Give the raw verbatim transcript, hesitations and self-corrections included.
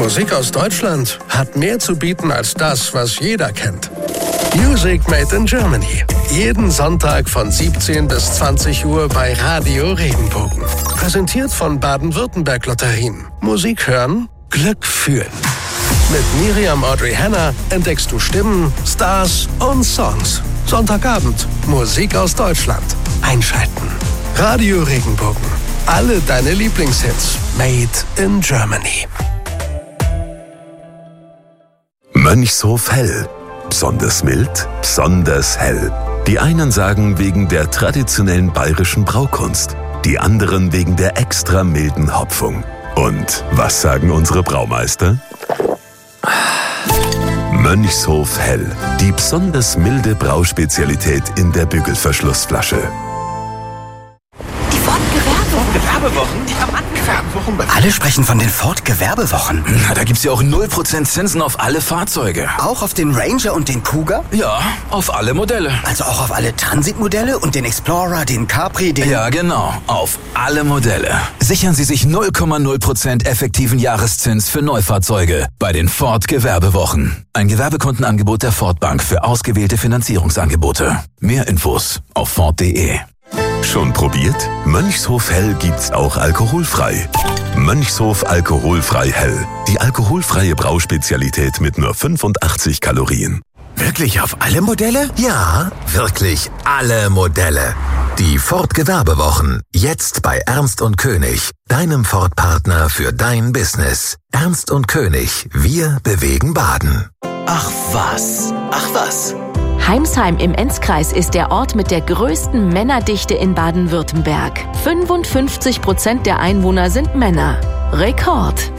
Musik aus Deutschland hat mehr zu bieten als das, was jeder kennt. Music Made in Germany. Jeden Sonntag von siebzehn bis zwanzig Uhr bei Radio Regenbogen. Präsentiert von Baden-Württemberg Lotterien. Musik hören, Glück fühlen. Mit Miriam Audrey Hanna entdeckst du Stimmen, Stars und Songs. Sonntagabend Musik aus Deutschland. Einschalten. Radio Regenbogen. Alle deine Lieblingshits. Made in Germany. Mönchshof Hell. Besonders mild, besonders hell. Die einen sagen wegen der traditionellen bayerischen Braukunst, die anderen wegen der extra milden Hopfung. Und was sagen unsere Braumeister? Mönchshof Hell, die besonders milde Brauspezialität in der Bügelverschlussflasche. Die Ford-Gewerbewochen. Gewerbewochen? Die haben angefangen. Alle sprechen von den Ford-Gewerbewochen. Na, da gibt's ja auch null Prozent Zinsen auf alle Fahrzeuge. Auch auf den Ranger und den Kuga? Ja, auf alle Modelle. Also auch auf alle Transit-Modelle und den Explorer, den Capri, den... Ja, genau. Auf alle Modelle. Sichern Sie sich null Komma null Prozent effektiven Jahreszins für Neufahrzeuge bei den Ford-Gewerbewochen. Ein Gewerbekundenangebot der Ford Bank für ausgewählte Finanzierungsangebote. Mehr Infos auf ford punkt de. Schon probiert? Mönchshof Hell gibt's auch alkoholfrei. Mönchshof Alkoholfrei Hell. Die alkoholfreie Brauspezialität mit nur fünfundachtzig Kalorien. Wirklich auf alle Modelle? Ja, wirklich alle Modelle. Die Ford Gewerbewochen. Jetzt bei Ernst und König. Deinem Ford-Partner für dein Business. Ernst und König. Wir bewegen Baden. Ach was, ach was. Heimsheim im Enzkreis ist der Ort mit der größten Männerdichte in Baden-Württemberg. fünfundfünfzig Prozent der Einwohner sind Männer. Rekord.